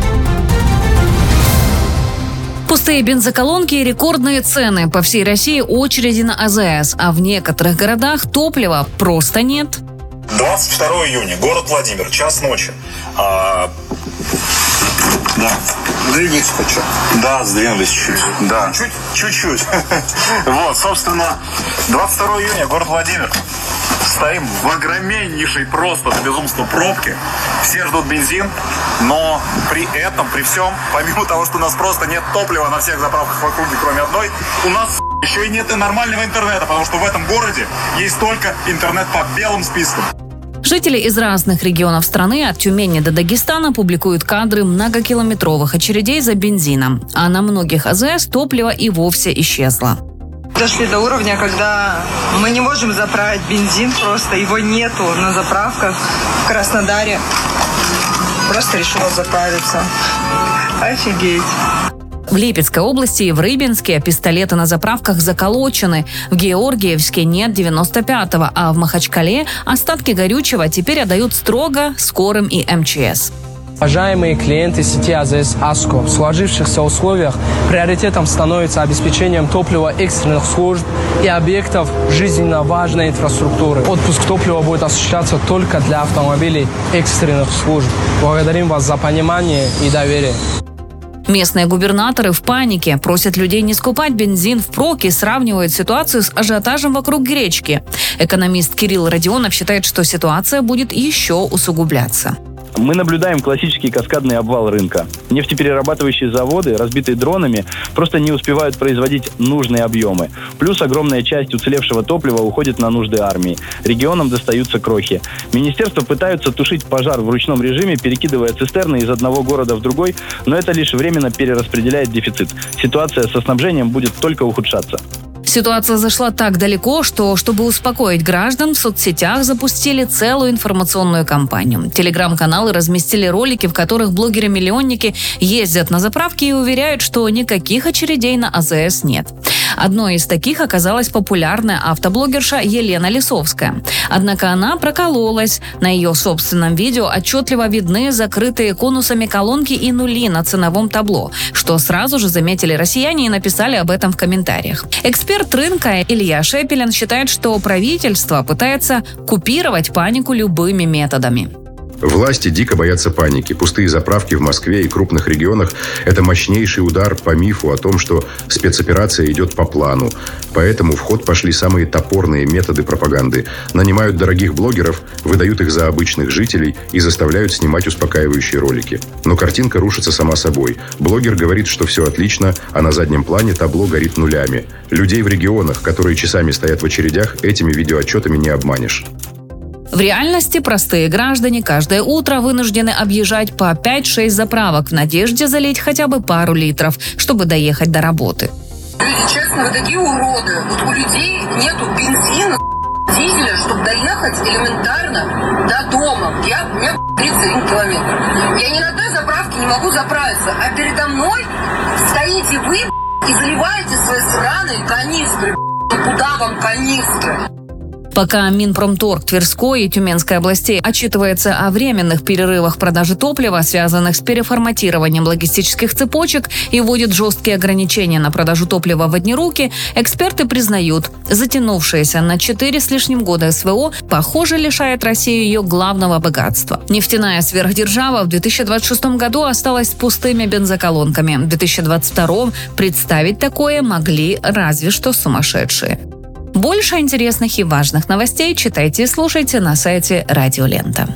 Пустые бензоколонки и рекордные цены. По всей России очереди на АЗС, а в некоторых городах топлива просто нет. двадцать второго июня, город Владимир, час ночи. А... Да. Двигайтесь хочу. Да, сдвинулись чуть-чуть. Да. Чуть, чуть-чуть. Вот, собственно, двадцать второго июня, город Владимир. Стоим в огромнейшей просто до безумства пробке. Все ждут бензин, но при этом, при всем, помимо того, что у нас просто нет топлива на всех заправках в округе, кроме одной, у нас еще и нет и нормального интернета, потому что в этом городе есть только интернет по белым спискам. Жители из разных регионов страны, от Тюмени до Дагестана, публикуют кадры многокилометровых очередей за бензином. А на многих АЗС топливо и вовсе исчезло. Дошли до уровня, когда мы не можем заправить бензин, просто его нету на заправках. В Краснодаре просто решила заправиться. Офигеть. В Липецкой области и в Рыбинске пистолеты на заправках заколочены. В Георгиевске нет девяносто пятого, а в Махачкале остатки горючего теперь отдают строго скорым и МЧС. Уважаемые клиенты сети АЗС «Аско», в сложившихся условиях приоритетом становится обеспечением топлива экстренных служб и объектов жизненно важной инфраструктуры. Отпуск топлива будет осуществляться только для автомобилей экстренных служб. Благодарим вас за понимание и доверие. Местные губернаторы в панике, просят людей не скупать бензин впрок и сравнивают ситуацию с ажиотажем вокруг гречки. Экономист Кирилл Родионов считает, что ситуация будет еще усугубляться. Мы наблюдаем классический каскадный обвал рынка. Нефтеперерабатывающие заводы, разбитые дронами, просто не успевают производить нужные объемы. Плюс огромная часть уцелевшего топлива уходит на нужды армии. Регионам достаются крохи. Министерства пытаются тушить пожар в ручном режиме, перекидывая цистерны из одного города в другой, но это лишь временно перераспределяет дефицит. Ситуация со снабжением будет только ухудшаться. Ситуация зашла так далеко, что, чтобы успокоить граждан, в соцсетях запустили целую информационную кампанию. Телеграм-каналы разместили ролики, в которых блогеры-миллионники ездят на заправки и уверяют, что никаких очередей на АЗС нет. Одной из таких оказалась популярная автоблогерша Елена Лисовская. Однако она прокололась. На ее собственном видео отчетливо видны закрытые конусами колонки и нули на ценовом табло, что сразу же заметили россияне и написали об этом в комментариях. Эксперт рынка Илья Шепелин считает, что правительство пытается купировать панику любыми методами. Власти дико боятся паники. Пустые заправки в Москве и крупных регионах – это мощнейший удар по мифу о том, что спецоперация идет по плану. Поэтому в ход пошли самые топорные методы пропаганды. Нанимают дорогих блогеров, выдают их за обычных жителей и заставляют снимать успокаивающие ролики. Но картинка рушится сама собой. Блогер говорит, что все отлично, а на заднем плане табло горит нулями. Людей в регионах, которые часами стоят в очередях, этими видеоотчетами не обманешь. В реальности простые граждане каждое утро вынуждены объезжать по пять-шесть заправок в надежде залить хотя бы пару литров, чтобы доехать до работы. Люди, честно, вы такие уроды. Вот у людей нету бензина, дизеля, чтобы доехать элементарно до дома. Я, у меня тридцать один километр. Я ни на одной заправке не могу заправиться, а передо мной стоите вы и заливаете свои сраные канистры. Куда вам канистры? Пока Минпромторг Тверской и Тюменской областей отчитывается о временных перерывах продажи топлива, связанных с переформатированием логистических цепочек, и вводит жесткие ограничения на продажу топлива в одни руки, эксперты признают, затянувшееся на четыре с лишним года СВО, похоже, лишает Россию ее главного богатства. Нефтяная сверхдержава в две тысячи двадцать шестом году осталась с пустыми бензоколонками. В две тысячи двадцать втором представить такое могли разве что сумасшедшие. Больше интересных и важных новостей читайте и слушайте на сайте Радио Лента.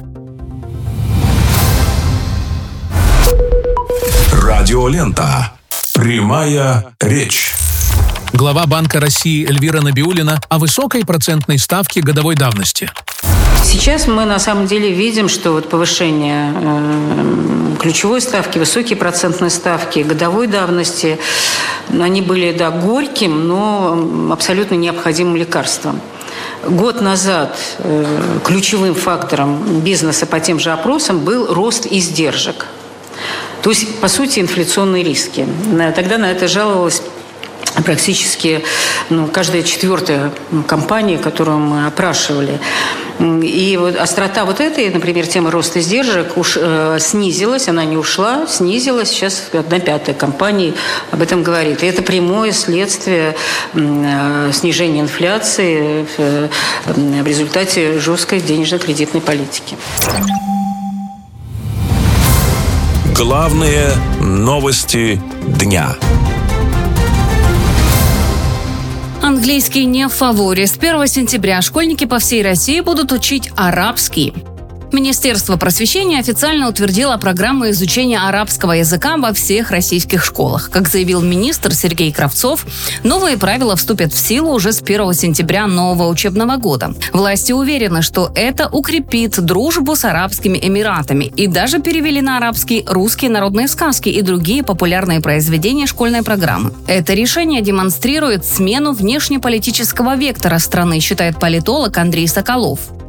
Радио Лента. Прямая речь. Глава Банка России Эльвира Набиуллина о высокой процентной ставке годовой давности. Сейчас мы на самом деле видим, что вот повышение э, ключевой ставки, высокие процентные ставки, годовой давности, они были, да, горьким, но абсолютно необходимым лекарством. Год назад э, ключевым фактором бизнеса по тем же опросам был рост издержек. То есть, по сути, инфляционные риски. Тогда на это жаловалось практически ну, каждая четвертая компания, которую мы опрашивали. И вот острота вот этой, например, темы роста издержек уж, э, снизилась, она не ушла, снизилась. Сейчас одна пятая компаний об этом говорит. И это прямое следствие э, снижения инфляции в, в результате жесткой денежно-кредитной политики. Главные новости дня. Английский не в фаворе. С первого сентября школьники по всей России будут учить арабский. Министерство просвещения официально утвердило программу изучения арабского языка во всех российских школах. Как заявил министр Сергей Кравцов, новые правила вступят в силу уже с первого сентября нового учебного года. Власти уверены, что это укрепит дружбу с Арабскими Эмиратами, и даже перевели на арабский русские народные сказки и другие популярные произведения школьной программы. Это решение демонстрирует смену внешнеполитического вектора страны, считает политолог Андрей Соколов.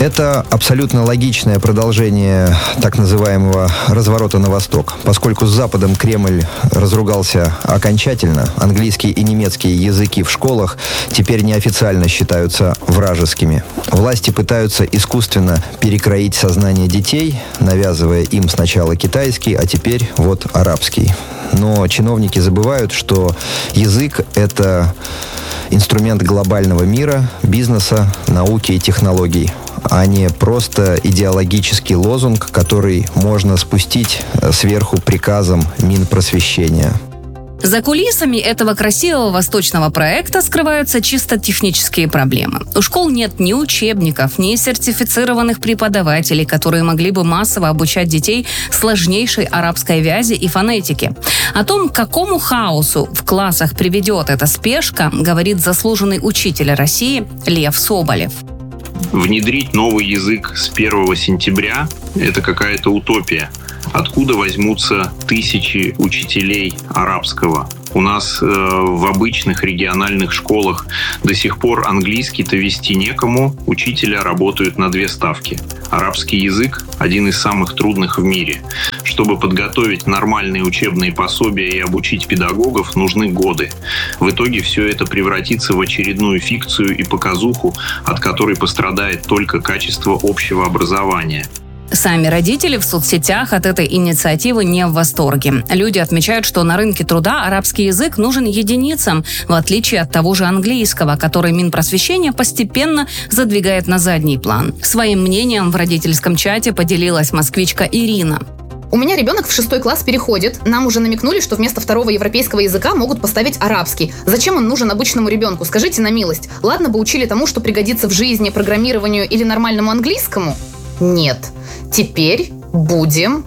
Это абсолютно логичное продолжение так называемого разворота на восток. Поскольку с Западом Кремль разругался окончательно, английский и немецкий языки в школах теперь неофициально считаются вражескими. Власти пытаются искусственно перекроить сознание детей, навязывая им сначала китайский, а теперь вот арабский. Но чиновники забывают, что язык – это инструмент глобального мира, бизнеса, науки и технологий, а не просто идеологический лозунг, который можно спустить сверху приказом Минпросвещения. За кулисами этого красивого восточного проекта скрываются чисто технические проблемы. У школ нет ни учебников, ни сертифицированных преподавателей, которые могли бы массово обучать детей сложнейшей арабской вязи и фонетике. О том, к какому хаосу в классах приведет эта спешка, говорит заслуженный учитель России Лев Соболев. Внедрить новый язык с первого сентября – это какая-то утопия. Откуда возьмутся тысячи учителей арабского? У нас э, в обычных региональных школах до сих пор английский-то вести некому, учителя работают на две ставки. Арабский язык – один из самых трудных в мире. Чтобы подготовить нормальные учебные пособия и обучить педагогов, нужны годы. В итоге все это превратится в очередную фикцию и показуху, от которой пострадает только качество общего образования. Сами родители в соцсетях от этой инициативы не в восторге. Люди отмечают, что на рынке труда арабский язык нужен единицам, в отличие от того же английского, который Минпросвещение постепенно задвигает на задний план. Своим мнением в родительском чате поделилась москвичка Ирина. У меня ребенок в шестой класс переходит. Нам уже намекнули, что вместо второго европейского языка могут поставить арабский. Зачем он нужен обычному ребенку? Скажите на милость. Ладно бы учили тому, что пригодится в жизни, программированию или нормальному английскому? Нет. Теперь будем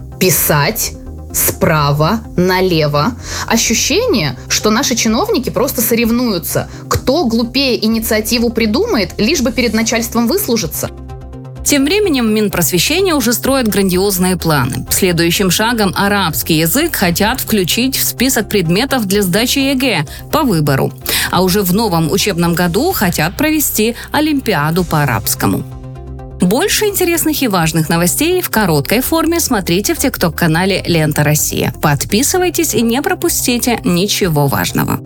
писать справа налево. Ощущение, что наши чиновники просто соревнуются. Кто глупее инициативу придумает, лишь бы перед начальством выслужиться. Тем временем Минпросвещение уже строит грандиозные планы. Следующим шагом арабский язык хотят включить в список предметов для сдачи ЕГЭ по выбору. А уже в новом учебном году хотят провести Олимпиаду по арабскому. Больше интересных и важных новостей в короткой форме смотрите в тикток-канале «Лента Россия». Подписывайтесь и не пропустите ничего важного.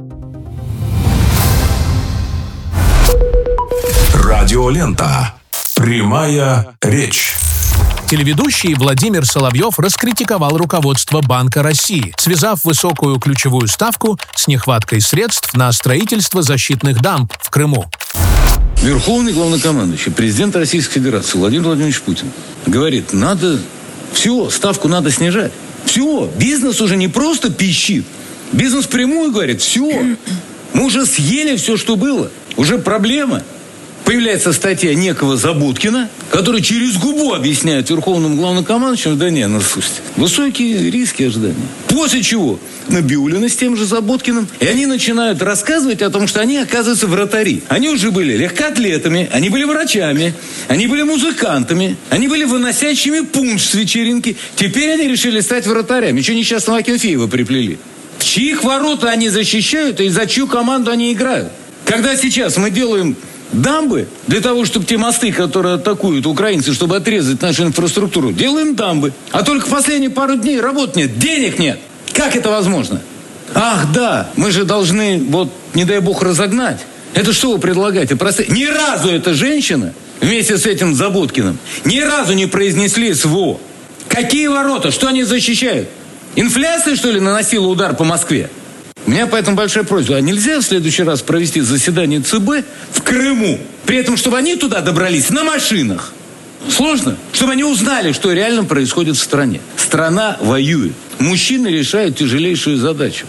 Радиолента. Прямая речь. Телеведущий Владимир Соловьев раскритиковал руководство Банка России, связав высокую ключевую ставку с нехваткой средств на строительство защитных дамб в Крыму. Верховный главнокомандующий, президент Российской Федерации Владимир Владимирович Путин говорит, надо, все, ставку надо снижать. Все, бизнес уже не просто пищит. Бизнес прямую говорит, все, мы уже съели все, что было. Уже проблема. Появляется статья некого Забудкина, который через губу объясняет верховному главнокомандующему, да не, ну слушайте, высокие риски ожидания. После чего Набиуллина с тем же Забудкиным, и они начинают рассказывать о том, что они, оказывается, вратари. Они уже были легкоатлетами, они были врачами, они были музыкантами, они были выносящими пунш с вечеринки. Теперь они решили стать вратарями. Еще несчастного Акинфеева приплели. В чьих ворота они защищают и за чью команду они играют? Когда сейчас мы делаем дамбы для того, чтобы те мосты, которые атакуют украинцы, чтобы отрезать нашу инфраструктуру, делаем дамбы. А только последние пару дней работ нет, денег нет. Как это возможно? Ах, да, мы же должны, вот, не дай бог, разогнать. Это что вы предлагаете? Просто... Ни разу эта женщина, вместе с этим Забудкиным, ни разу не произнесли СВО. Какие ворота? Что они защищают? Инфляция, что ли, наносила удар по Москве? У меня поэтому большая просьба. А нельзя в следующий раз провести заседание ЦБ в Крыму? При этом, чтобы они туда добрались на машинах. Сложно? Чтобы они узнали, что реально происходит в стране. Страна воюет. Мужчины решают тяжелейшую задачу.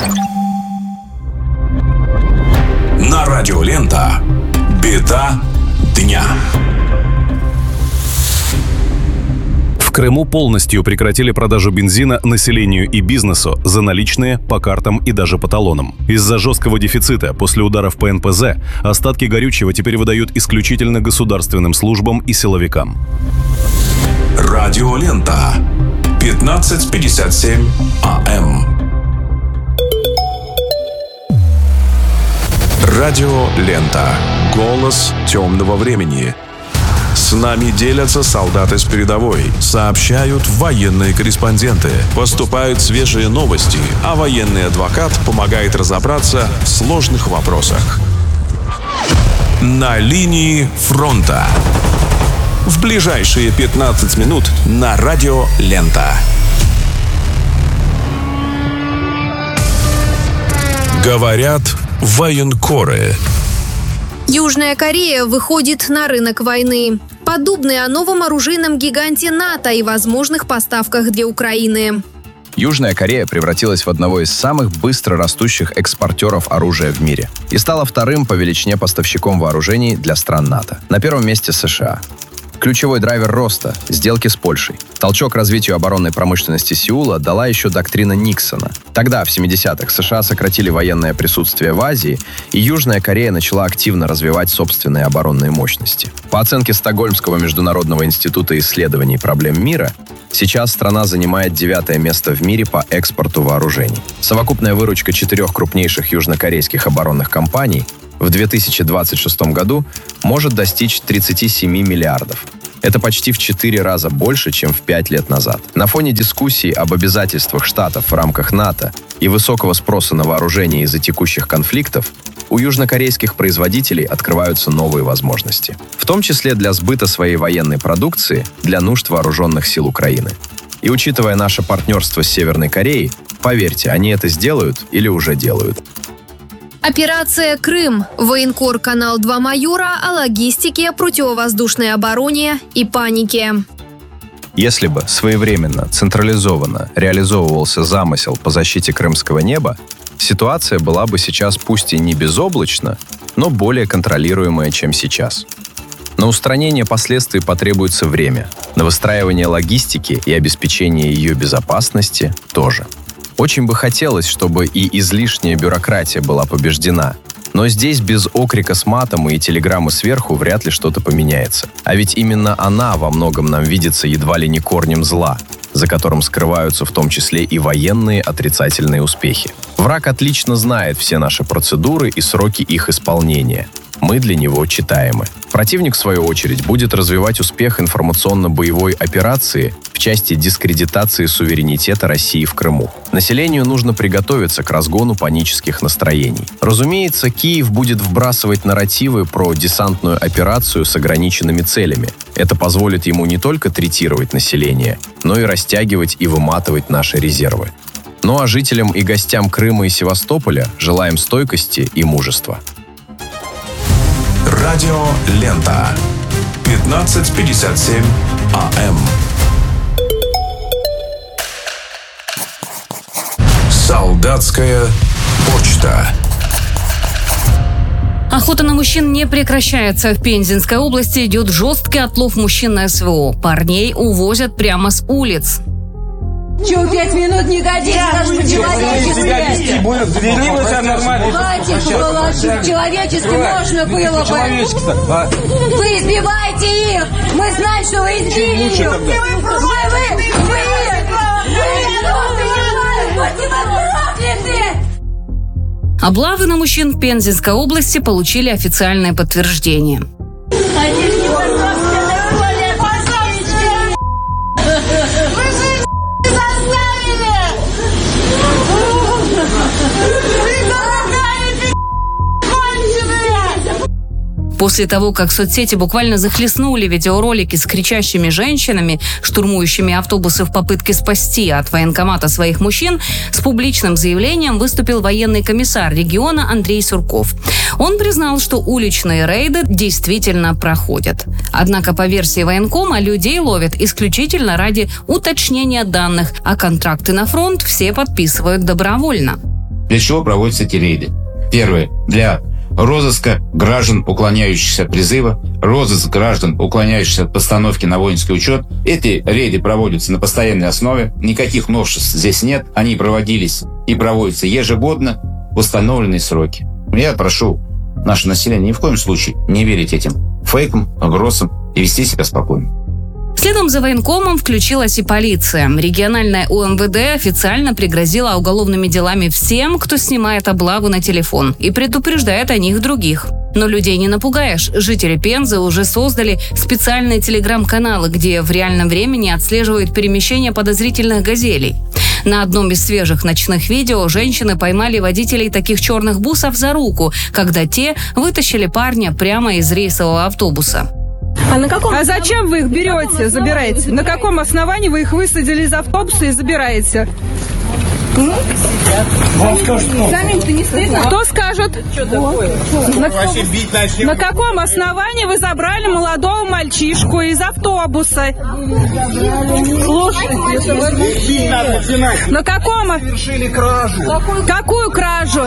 На Радиолента. Беда дня. В Крыму полностью прекратили продажу бензина населению и бизнесу за наличные, по картам и даже по талонам. Из-за жесткого дефицита после ударов по эн пэ зэ остатки горючего теперь выдают исключительно государственным службам и силовикам. Радиолента. пятнадцать пятьдесят семь а эм. Радиолента. Голос темного времени. С С нами делятся солдаты с передовой, сообщают военные корреспонденты, поступают свежие новости, а военный адвокат помогает разобраться в сложных вопросах. На линии фронта. В ближайшие пятнадцать минут на радио «Лента». Говорят военкоры. Южная Корея выходит на рынок войны. Подобные о новом оружейном гиганте НАТО и возможных поставках для Украины. Южная Корея превратилась в одного из самых быстро растущих экспортеров оружия в мире и стала вторым по величине поставщиком вооружений для стран НАТО. На первом месте США. Ключевой драйвер роста – сделки с Польшей. Толчок развитию оборонной промышленности Сеула дала еще доктрина Никсона. Тогда, в семидесятых, США сократили военное присутствие в Азии, и Южная Корея начала активно развивать собственные оборонные мощности. По оценке Стокгольмского международного института исследований проблем мира, сейчас страна занимает девятое место в мире по экспорту вооружений. Совокупная выручка четырех крупнейших южнокорейских оборонных компаний в две тысячи двадцать шестом году может достичь тридцати семи миллиардов. Это почти в четыре раза больше, чем в пять лет назад. На фоне дискуссий об обязательствах Штатов в рамках НАТО и высокого спроса на вооружение из-за текущих конфликтов, у южнокорейских производителей открываются новые возможности. В том числе для сбыта своей военной продукции для нужд вооруженных сил Украины. И учитывая наше партнерство с Северной Кореей, поверьте, они это сделают или уже делают. Операция «Крым». Военкор «Канал два майора» о логистике, противовоздушной обороне и панике. Если бы своевременно, централизованно реализовывался замысел по защите крымского неба, ситуация была бы сейчас пусть и не безоблачна, но более контролируемая, чем сейчас. На устранение последствий потребуется время, на выстраивание логистики и обеспечение ее безопасности тоже. Очень бы хотелось, чтобы и излишняя бюрократия была побеждена. Но здесь без окрика с матом и телеграммы сверху вряд ли что-то поменяется. А ведь именно она во многом нам видится едва ли не корнем зла, за которым скрываются в том числе и военные отрицательные успехи. Враг отлично знает все наши процедуры и сроки их исполнения. Мы для него читаемы. Противник, в свою очередь, будет развивать успех информационно-боевой операции в части дискредитации суверенитета России в Крыму. Населению нужно приготовиться к разгону панических настроений. Разумеется, Киев будет вбрасывать нарративы про десантную операцию с ограниченными целями. Это позволит ему не только третировать население, но и растягивать и выматывать наши резервы. Ну а жителям и гостям Крыма и Севастополя желаем стойкости и мужества. Радио «Лента». пятнадцать пятьдесят семь АМ. Солдатская почта. Охота на мужчин не прекращается. В Пензенской области идет жесткий отлов мужчин на СВО. Парней увозят прямо с улиц. Чего пять минут не годится? Даже человечески. Хватит было, человечески можно было бы. Вы избиваете их. Мы знаем, что вы избили их. Вы, вы, вы, вы, Облавы на мужчин в Пензенской области получили официальное подтверждение. После того, как соцсети буквально захлестнули видеоролики с кричащими женщинами, штурмующими автобусы в попытке спасти от военкомата своих мужчин, с публичным заявлением выступил военный комиссар региона Андрей Сурков. Он признал, что уличные рейды действительно проходят. Однако, по версии военкома, людей ловят исключительно ради уточнения данных, а контракты на фронт все подписывают добровольно. Для чего проводятся эти рейды? Первое. Для розыска граждан, уклоняющихся от призыва, розыск граждан, уклоняющихся от постановки на воинский учет. Эти рейды проводятся на постоянной основе, никаких новшеств здесь нет, они проводились и проводятся ежегодно в установленные сроки. Я прошу наше население ни в коем случае не верить этим фейкам, угрозам и вести себя спокойно. Следом за военкомом включилась и полиция. Региональная УМВД официально пригрозила уголовными делами всем, кто снимает облавы на телефон, и предупреждает о них других. Но людей не напугаешь. Жители Пензы уже создали специальные телеграм-каналы, где в реальном времени отслеживают перемещение подозрительных газелей. На одном из свежих ночных видео женщины поймали водителей таких черных бусов за руку, когда те вытащили парня прямо из рейсового автобуса. А, на каком... а зачем вы их берете, забираете? На каком основании вы их высадили из автобуса и забираете? Ну? Вам скажут, ну. Самим-то не стыдно? Кто скажет? На... на каком основании вы забрали молодого мальчишку из автобуса? Слушайте, на каком? Совершили кражу. Какую, Какую кражу?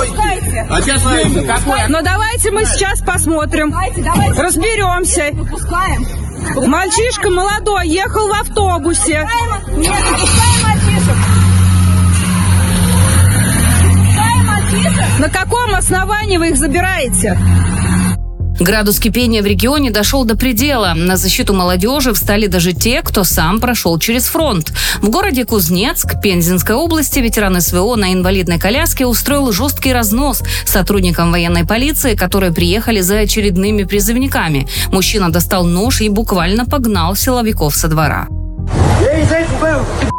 Но давайте мы сейчас посмотрим. Давайте, давайте. Разберемся. Мальчишка молодой ехал в автобусе. Нет, не пускаем мальчишек. На каком основании вы их забираете? Градус кипения в регионе дошел до предела. На защиту молодежи встали даже те, кто сам прошел через фронт. В городе Кузнецк Пензенской области ветеран СВО на инвалидной коляске устроил жесткий разнос сотрудникам военной полиции, которые приехали за очередными призывниками. Мужчина достал нож и буквально погнал силовиков со двора.